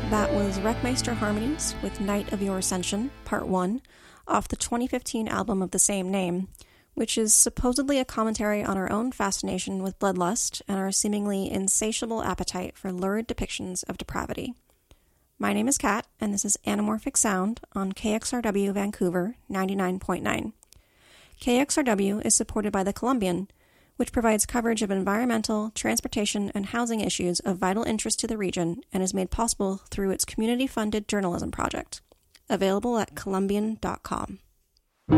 That was Wreckmeister Harmonies with Night of Your Ascension, Part 1, off the 2015 album of the same name, which is supposedly a commentary on our own fascination with bloodlust and our seemingly insatiable appetite for lurid depictions of depravity. My name is Kat, and this is Anamorphic Sound on KXRW Vancouver 99.9. KXRW is supported by The Columbian, which provides coverage of environmental, transportation, and housing issues of vital interest to the region and is made possible through its community-funded journalism project. Available at columbian.com.